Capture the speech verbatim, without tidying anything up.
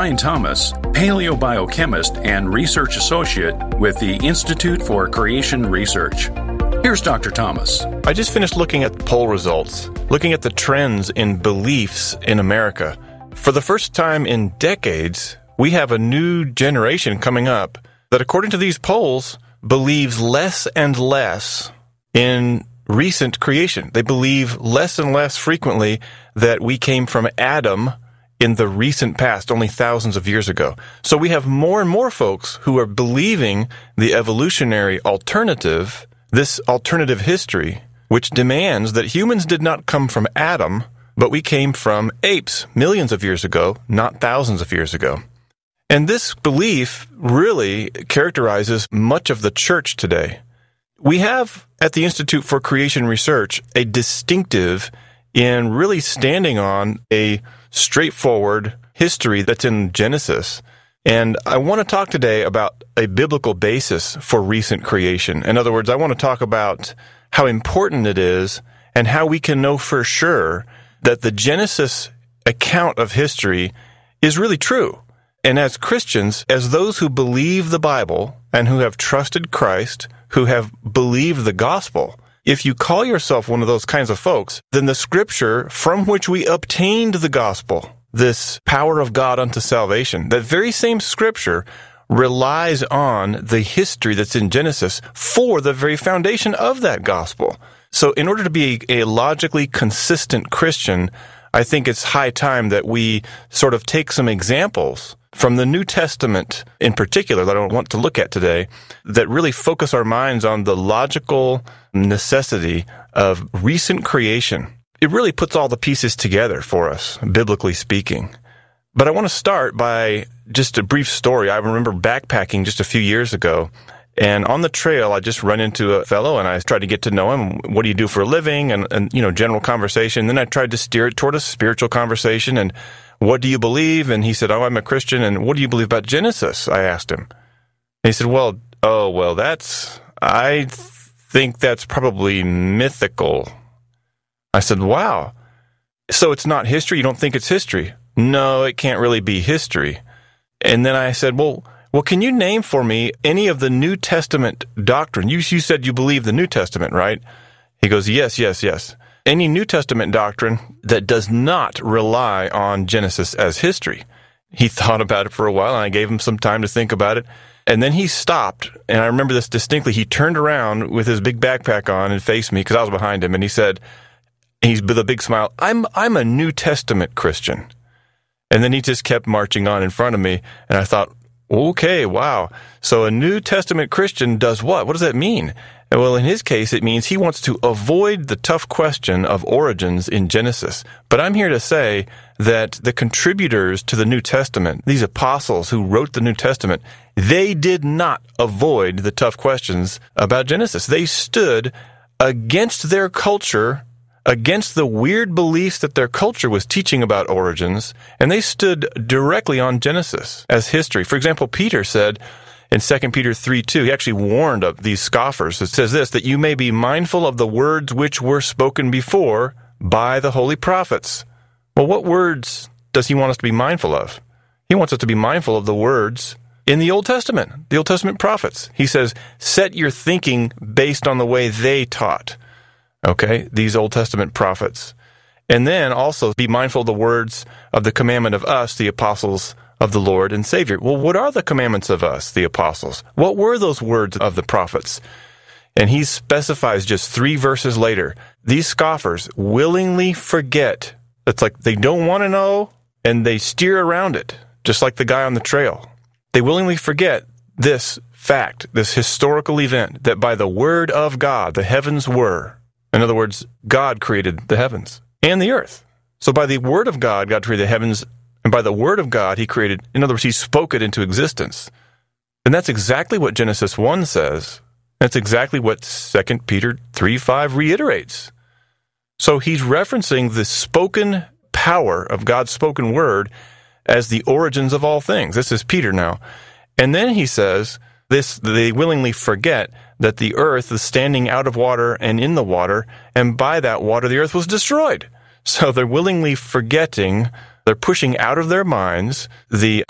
Brian Thomas, paleobiochemist and research associate with the Institute for Creation Research. Here's Doctor Thomas. I just finished looking at poll results, looking at the trends in beliefs in America. For the first time in decades, we have a new generation coming up that, according to these polls, believes less and less in recent creation. They believe less and less frequently that we came from Adam in the recent past, only thousands of years ago. So we have more and more folks who are believing the evolutionary alternative, this alternative history, which demands that humans did not come from Adam, but we came from apes millions of years ago, not thousands of years ago. And this belief really characterizes much of the church today. We have, at the Institute for Creation Research, a distinctive in really standing on a straightforward history that's in Genesis. And I want to talk today about a biblical basis for recent creation. In other words, I want to talk about how important it is and how we can know for sure that the Genesis account of history is really true. And as Christians, as those who believe the Bible and who have trusted Christ, who have believed the gospel, if you call yourself one of those kinds of folks, then the scripture from which we obtained the gospel, this power of God unto salvation, that very same scripture relies on the history that's in Genesis for the very foundation of that gospel. So in order to be a logically consistent Christian, I think it's high time that we sort of take some examples from the New Testament in particular that I want to look at today that really focus our minds on the logical necessity of recent creation. It really puts all the pieces together for us, biblically speaking. But I want to start by just a brief story. I remember backpacking just a few years ago, and on the trail, I just run into a fellow, and I tried to get to know him. What do you do for a living? And, and you know, general conversation. Then I tried to steer it toward a spiritual conversation, and what do you believe? And he said, oh, I'm a Christian. And what do you believe about Genesis? I asked him. And he said, well, oh, well, that's, I think that's probably mythical. I said, wow. So it's not history? You don't think it's history? No, it can't really be history. And then I said, well, well, can you name for me any of the New Testament doctrine? You, you said you believe the New Testament, right? He goes, yes, yes, yes. Any New Testament doctrine that does not rely on Genesis as history. He thought about it for a while, and I gave him some time to think about it. And then he stopped, and I remember this distinctly. He turned around with his big backpack on and faced me, because I was behind him, and he said, he's with a big smile, I'm I'm a New Testament Christian. And then he just kept marching on in front of me, and I thought, okay, wow. So a New Testament Christian does what? What does that mean? Well, in his case, it means he wants to avoid the tough question of origins in Genesis. But I'm here to say that the contributors to the New Testament, these apostles who wrote the New Testament, they did not avoid the tough questions about Genesis. They stood against their culture, against the weird beliefs that their culture was teaching about origins, and they stood directly on Genesis as history. For example, Peter said in Second Peter three two, he actually warned of these scoffers. It says this, that you may be mindful of the words which were spoken before by the holy prophets. Well, what words does he want us to be mindful of? He wants us to be mindful of the words in the Old Testament, the Old Testament prophets. He says, set your thinking based on the way they taught. Okay, these Old Testament prophets. And then also be mindful of the words of the commandment of us, the apostles of the Lord and Savior. Well, what are the commandments of us, the apostles? What were those words of the prophets? And he specifies just three verses later, these scoffers willingly forget. It's like they don't want to know, and they steer around it, just like the guy on the trail. They willingly forget this fact, this historical event, that by the word of God, the heavens were. In other words, God created the heavens and the earth. So by the word of God, God created the heavens, and by the word of God, he created, in other words, he spoke it into existence. And that's exactly what Genesis one says. That's exactly what Second Peter three five reiterates. So he's referencing the spoken power of God's spoken word as the origins of all things. This is Peter now. And then he says, this, they willingly forget that the earth is standing out of water and in the water, and by that water the earth was destroyed. So they're willingly forgetting, they're pushing out of their minds the